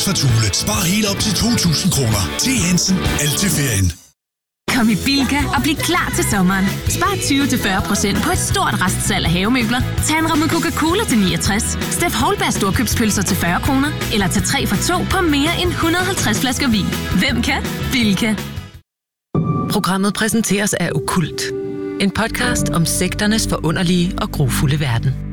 fra Thule. Spar helt op til 2.000 kroner. T. Hansen. Alt til ferien. Kom i Bilka og bliv klar til sommeren. Spar 20-40% på et stort restsalg af havemøbler. Tag en ramme Coca-Cola til 69. Steff Holberg storkøbspølser til 40 kroner. Eller tag 3 for 2 på mere end 150 flasker vin. Hvem kan? Bilka. Programmet præsenteres af Okkult. En podcast om sekternes forunderlige og grufulde verden.